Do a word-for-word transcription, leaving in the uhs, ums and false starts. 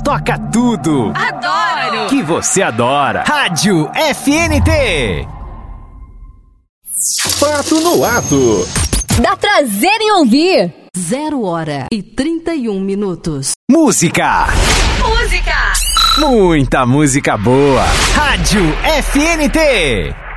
toca tudo. Adoro! Que você adora. Rádio F N T. Fato no ato. Dá prazer em ouvir. Zero hora e trinta e um minutos. Música. Música. Muita música boa. Rádio F N T.